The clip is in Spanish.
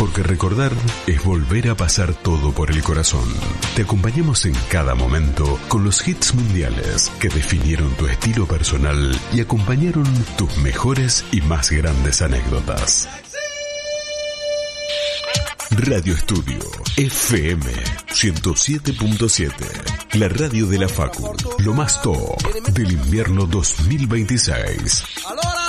Porque recordar es volver a pasar todo por el corazón. Te acompañamos en cada momento con los hits mundiales que definieron tu estilo personal y acompañaron tus mejores y más grandes anécdotas. Radio Estudio FM 107.7, la radio de la Facu, lo más top del invierno 2026.